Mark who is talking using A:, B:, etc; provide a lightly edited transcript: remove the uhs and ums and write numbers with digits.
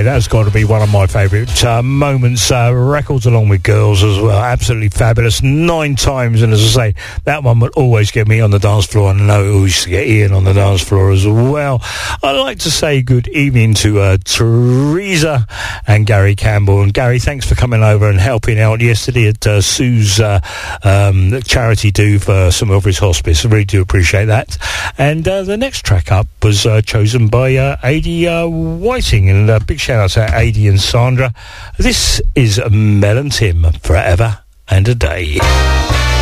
A: yeah, that's got to be one of my favourite moments. Records Along with Girls as well, absolutely fabulous. 9 times, and as I say, that one would always get me on the dance floor, and I know it always used to get Ian on the dance floor as well. I'd like to say good evening to Teresa and Gary Campbell. And Gary, thanks for coming over and helping out yesterday at Sue's charity do for St Wilfrid's Hospice. I really do appreciate that. And the next track up was chosen by Adi Whiting, and a big shout out to Adi and Sandra. This is Mel and Tim, Forever and a Day.